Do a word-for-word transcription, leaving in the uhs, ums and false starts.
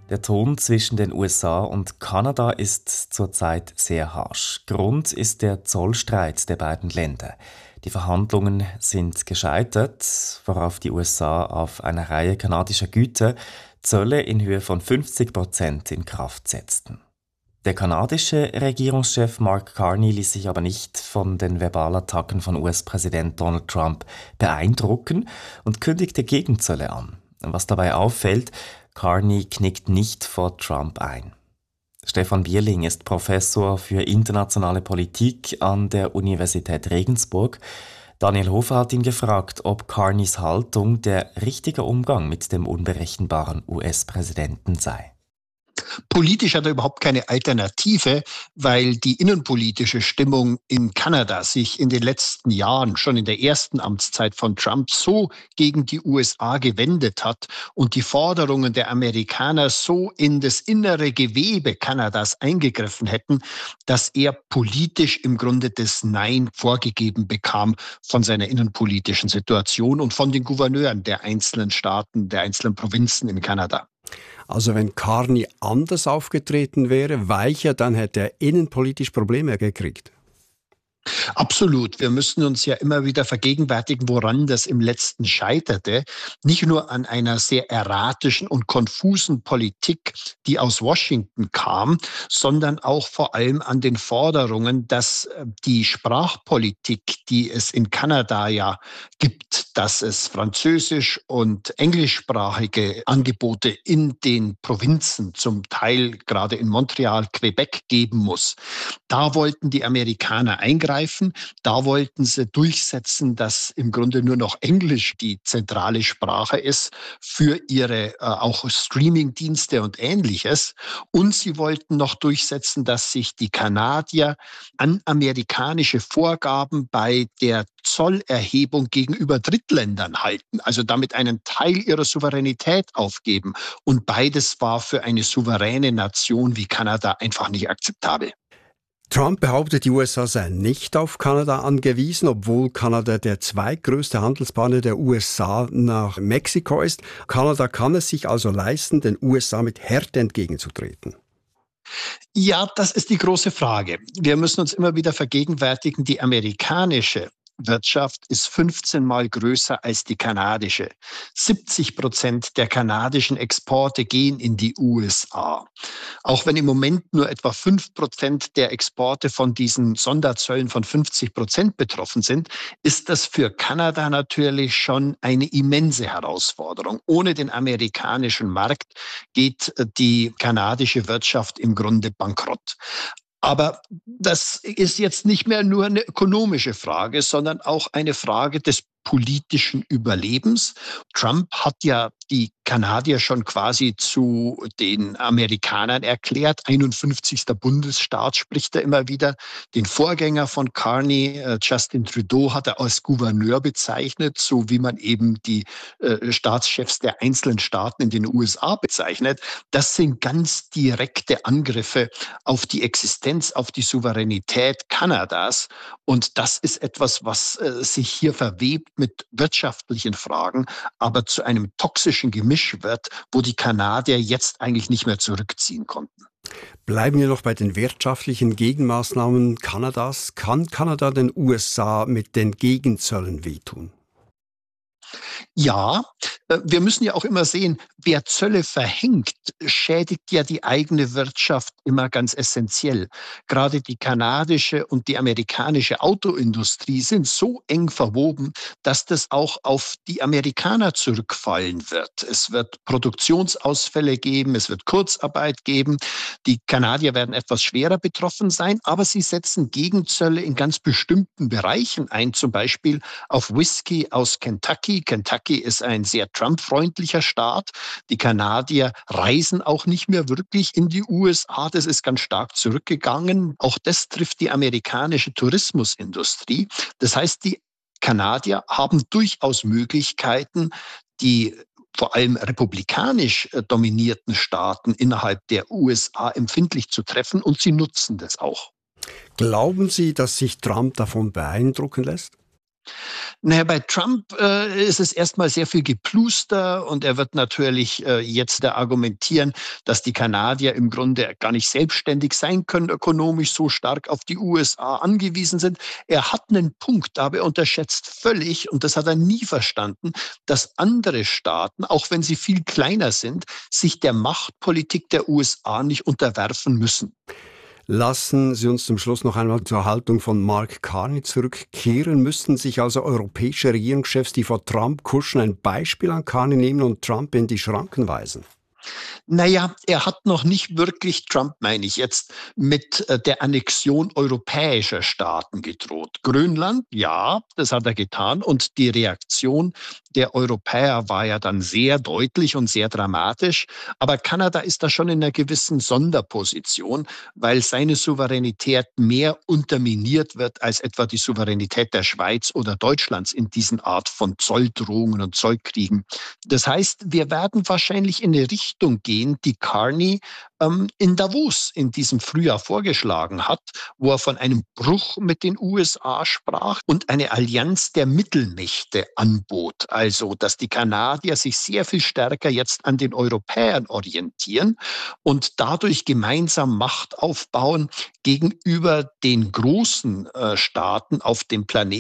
Der Ton zwischen den U S A und Kanada ist zurzeit sehr harsch. Grund ist der Zollstreit der beiden Länder. Die Verhandlungen sind gescheitert, worauf die U S A auf eine Reihe kanadischer Güter Zölle in Höhe von fünfzig Prozent in Kraft setzten. Der kanadische Regierungschef Mark Carney ließ sich aber nicht von den Verbalattacken von U S-Präsident Donald Trump beeindrucken und kündigte Gegenzölle an. Was dabei auffällt: Carney knickt nicht vor Trump ein. Stefan Bierling ist Professor für internationale Politik an der Universität Regensburg. Daniel Hofer hat ihn gefragt, ob Carneys Haltung der richtige Umgang mit dem unberechenbaren U S-Präsidenten sei. Politisch hat er überhaupt keine Alternative, weil die innenpolitische Stimmung in Kanada sich in den letzten Jahren, schon in der ersten Amtszeit von Trump, so gegen die U S A gewendet hat und die Forderungen der Amerikaner so in das innere Gewebe Kanadas eingegriffen hätten, dass er politisch im Grunde das Nein vorgegeben bekam von seiner innenpolitischen Situation und von den Gouverneuren der einzelnen Staaten, der einzelnen Provinzen in Kanada. Also wenn Carney anders aufgetreten wäre, weicher, dann hätte er innenpolitisch Probleme gekriegt. Absolut. Wir müssen uns ja immer wieder vergegenwärtigen, woran das im Letzten scheiterte. Nicht nur an einer sehr erratischen und konfusen Politik, die aus Washington kam, sondern auch vor allem an den Forderungen, dass die Sprachpolitik, die es in Kanada ja gibt, dass es französisch- und englischsprachige Angebote in den Provinzen, zum Teil gerade in Montreal, Quebec, geben muss. Da wollten die Amerikaner eingreifen. Da wollten sie durchsetzen, dass im Grunde nur noch Englisch die zentrale Sprache ist für ihre äh, auch Streaming-Dienste und Ähnliches. Und sie wollten noch durchsetzen, dass sich die Kanadier an amerikanische Vorgaben bei der Zollerhebung gegenüber Drittländern halten, also damit einen Teil ihrer Souveränität aufgeben. Und beides war für eine souveräne Nation wie Kanada einfach nicht akzeptabel. Trump behauptet, die U S A seien nicht auf Kanada angewiesen, obwohl Kanada der zweitgrößte Handelspartner der U S A nach Mexiko ist. Kanada kann es sich also leisten, den U S A mit Härte entgegenzutreten. Ja, das ist die große Frage. Wir müssen uns immer wieder vergegenwärtigen, die amerikanische Wirtschaft ist fünfzehn Mal größer als die kanadische. siebzig Prozent der kanadischen Exporte gehen in die U S A. Auch wenn im Moment nur etwa fünf Prozent der Exporte von diesen Sonderzöllen von fünfzig Prozent betroffen sind, ist das für Kanada natürlich schon eine immense Herausforderung. Ohne den amerikanischen Markt geht die kanadische Wirtschaft im Grunde bankrott. Aber das ist jetzt nicht mehr nur eine ökonomische Frage, sondern auch eine Frage des politischen Überlebens. Trump hat ja die Kanadier schon quasi zu den Amerikanern erklärt. einundfünfzigster Bundesstaat spricht er immer wieder. Den Vorgänger von Carney, Justin Trudeau, hat er als Gouverneur bezeichnet, so wie man eben die äh, Staatschefs der einzelnen Staaten in den U S A bezeichnet. Das sind ganz direkte Angriffe auf die Existenz, auf die Souveränität Kanadas. Und das ist etwas, was äh, sich hier verwebt mit wirtschaftlichen Fragen, aber zu einem toxischen Gemisch wird, wo die Kanadier jetzt eigentlich nicht mehr zurückziehen konnten. Bleiben wir noch bei den wirtschaftlichen Gegenmaßnahmen Kanadas. Kann Kanada den U S A mit den Gegenzöllen wehtun? Ja, wir müssen ja auch immer sehen, wer Zölle verhängt, schädigt ja die eigene Wirtschaft immer ganz essentiell. Gerade die kanadische und die amerikanische Autoindustrie sind so eng verwoben, dass das auch auf die Amerikaner zurückfallen wird. Es wird Produktionsausfälle geben, es wird Kurzarbeit geben. Die Kanadier werden etwas schwerer betroffen sein, aber sie setzen Gegenzölle in ganz bestimmten Bereichen ein, zum Beispiel auf Whisky aus Kentucky. Kentucky ist ein sehr Trump-freundlicher Staat. Die Kanadier reisen auch nicht mehr wirklich in die U S A. Das ist ganz stark zurückgegangen. Auch das trifft die amerikanische Tourismusindustrie. Das heißt, die Kanadier haben durchaus Möglichkeiten, die vor allem republikanisch dominierten Staaten innerhalb der U S A empfindlich zu treffen, und sie nutzen das auch. Glauben Sie, dass sich Trump davon beeindrucken lässt? Naja, bei Trump äh, ist es erstmal sehr viel Gepluster und er wird natürlich äh, jetzt da argumentieren, dass die Kanadier im Grunde gar nicht selbstständig sein können, ökonomisch so stark auf die U S A angewiesen sind. Er hat einen Punkt, aber er unterschätzt völlig, und das hat er nie verstanden, dass andere Staaten, auch wenn sie viel kleiner sind, sich der Machtpolitik der U S A nicht unterwerfen müssen. Lassen Sie uns zum Schluss noch einmal zur Haltung von Mark Carney zurückkehren. Müssten sich also europäische Regierungschefs, die vor Trump kuschen, ein Beispiel an Carney nehmen und Trump in die Schranken weisen? Naja, er hat noch nicht wirklich, Trump meine ich jetzt, mit äh, der Annexion europäischer Staaten gedroht. Grönland, ja, das hat er getan. Und die Reaktion der Europäer war ja dann sehr deutlich und sehr dramatisch. Aber Kanada ist da schon in einer gewissen Sonderposition, weil seine Souveränität mehr unterminiert wird als etwa die Souveränität der Schweiz oder Deutschlands in diesen Art von Zolldrohungen und Zollkriegen. Das heißt, wir werden wahrscheinlich in eine Richtung gehen, die Carney ähm, in Davos in diesem Frühjahr vorgeschlagen hat, wo er von einem Bruch mit den U S A sprach und eine Allianz der Mittelmächte anbot. Also, dass die Kanadier sich sehr viel stärker jetzt an den Europäern orientieren und dadurch gemeinsam Macht aufbauen gegenüber den großen äh, Staaten auf dem Planeten